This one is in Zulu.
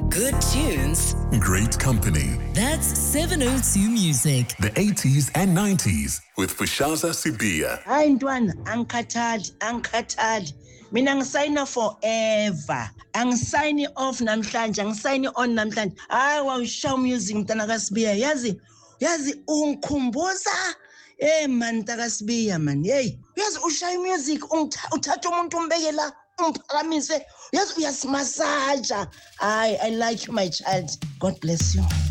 Good tunes. Great company. That's 702 Music. The 80s and 90s with Fushaza Sibia. Hayi ntwana angikhathali mina ngisayina forever angisign off namhlanje angisign on namhlanje hayi wawushaw music mntana kaSibiya yazi ungikhumbuza man kaSibiya man hey yazi ushaye music uthatha umuntu umbeke la umphakamise yazi uyasimasaja I like you my child. God bless you.